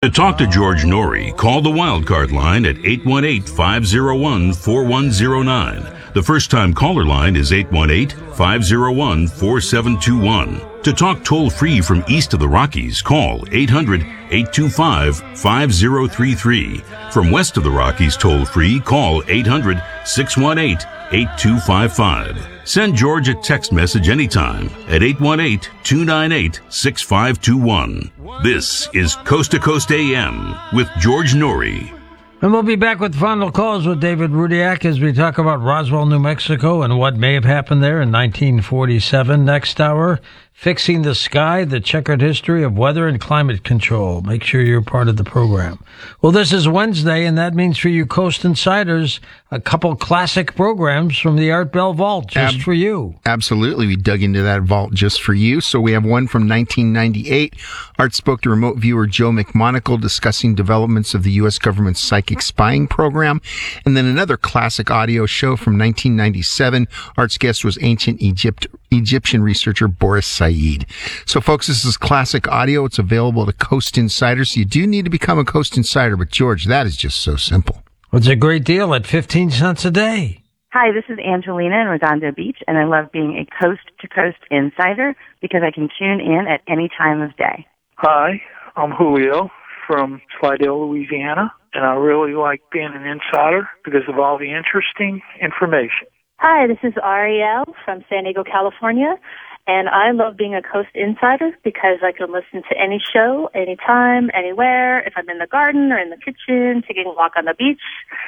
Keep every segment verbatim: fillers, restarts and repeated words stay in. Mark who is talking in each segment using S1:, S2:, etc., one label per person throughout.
S1: To talk to George Norrie, call the Wildcard line at eight one eight, five oh one, four one oh nine. The first-time caller line is eight one eight, five oh one, four seven two one. To talk toll-free from east of the Rockies, call eight hundred, eight two five, five oh three three. From west of the Rockies toll-free, call eight hundred, six one eight, eight two five five. Send George a text message anytime at eight one eight, two nine eight, six five two one. This is Coast to Coast A M with George Norrie.
S2: And we'll be back with final calls with David Rudiak as we talk about Roswell, New Mexico, and what may have happened there in nineteen forty-seven. Next hour, Fixing the Sky, the checkered history of weather and climate control. Make sure you're part of the program. Well, this is Wednesday, and that means for you Coast Insiders, a couple classic programs from the Art Bell Vault just Ab- for you.
S3: Absolutely. We dug into that vault just for you. So we have one from nineteen ninety-eight. Art spoke to remote viewer Joe McMonagle discussing developments of the U S government's psychic spying program. And then another classic audio show from nineteen ninety-seven. Art's guest was ancient Egypt, Egyptian researcher Boris Said. So, folks, this is classic audio. It's available to Coast Insiders. So you do need to become a Coast Insider. But, George, that is just so simple.
S2: It's a great deal at fifteen cents a day.
S4: Hi, this is Angelina in Redondo Beach, and I love being a coast-to-coast insider because I can tune in at any time of day.
S5: Hi, I'm Julio from Slidell, Louisiana, and I really like being an insider because of all the interesting information.
S6: Hi, this is Ariel from San Diego, California, and I love being a Coast Insider because I can listen to any show, anytime, anywhere, if I'm in the garden or in the kitchen, taking a walk on the beach,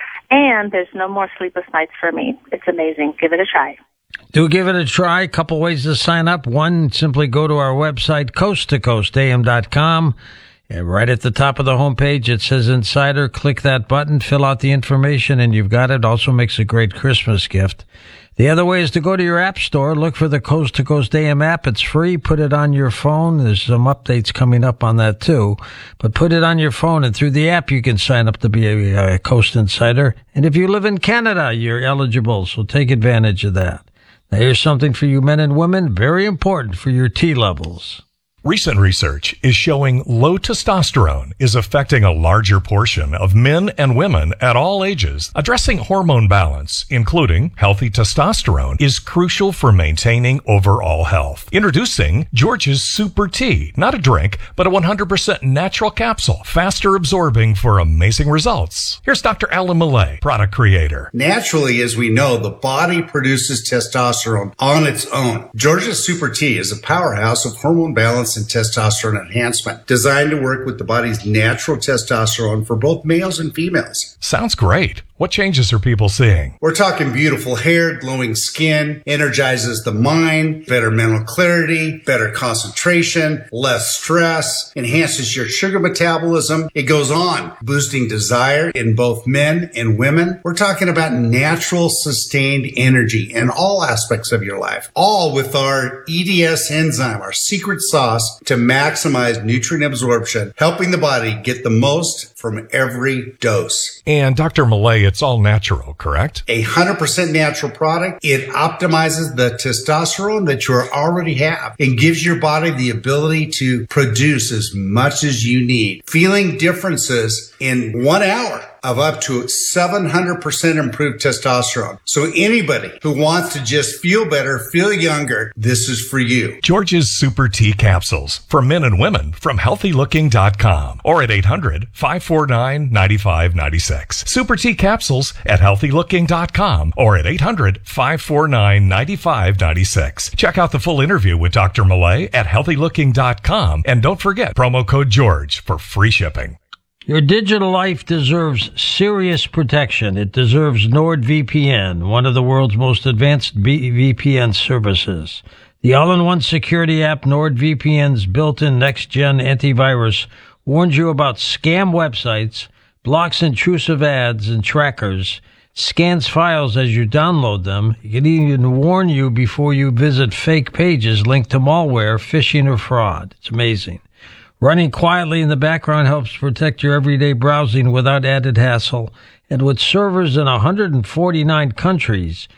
S6: and there's no more sleepless nights for me. It's amazing. Give it a try.
S2: Do give it a try. A couple ways to sign up. One, simply go to our website, coast to coast a m dot com. And right at the top of the homepage, it says Insider. Click that button, fill out the information, and you've got it. Also makes a great Christmas gift. The other way is to go to your app store, look for the Coast to Coast A M app. It's free. Put it on your phone. There's some updates coming up on that too. But put it on your phone, and through the app, you can sign up to be a, a Coast Insider. And if you live in Canada, you're eligible, so take advantage of that. Now, here's something for you men and women, very important for your T levels.
S7: Recent research is showing low testosterone is affecting a larger portion of men and women at all ages. Addressing hormone balance, including healthy testosterone, is crucial for maintaining overall health. Introducing George's Super Tea, not a drink, but a one hundred percent natural capsule, faster absorbing for amazing results. Here's Doctor Alan Millay, product creator.
S8: Naturally, as we know, the body produces testosterone on its own. George's Super Tea is a powerhouse of hormone balance and testosterone enhancement, designed to work with the body's natural testosterone for both males and females.
S7: Sounds great. What changes are people seeing?
S8: We're talking beautiful hair, glowing skin, energizes the mind, better mental clarity, better concentration, less stress, enhances your sugar metabolism. It goes on, boosting desire in both men and women. We're talking about natural, sustained energy in all aspects of your life, all with our E D S enzyme, our secret sauce to maximize nutrient absorption, helping the body get the most from every dose.
S7: And Doctor Millay, it's all natural, correct?
S8: A one hundred percent natural product. It optimizes the testosterone that you already have and gives your body the ability to produce as much as you need. Feeling differences in one hour of up to seven hundred percent improved testosterone. So anybody who wants to just feel better, feel younger, this is for you.
S7: George's Super Tea Capsules for men and women from healthy looking dot com or at eight hundred, five four nine, nine five nine six. Super Tea Capsules at healthy looking dot com or at eight hundred, five four nine, nine five nine six. Check out the full interview with Doctor Millay at healthy looking dot com and don't forget promo code George for free shipping.
S2: Your digital life deserves serious protection. It deserves NordVPN, one of the world's most advanced V P N services. The all-in-one security app NordVPN's built-in next-gen antivirus warns you about scam websites, blocks intrusive ads and trackers, scans files as you download them. It can even warn you before you visit fake pages linked to malware, phishing, or fraud. It's amazing. Running quietly in the background helps protect your everyday browsing without added hassle. And with servers in one hundred forty-nine countries,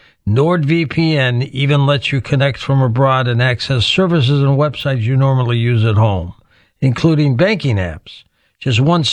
S2: NordVPN even lets you connect from abroad and access services and websites you normally use at home, including banking apps. Just one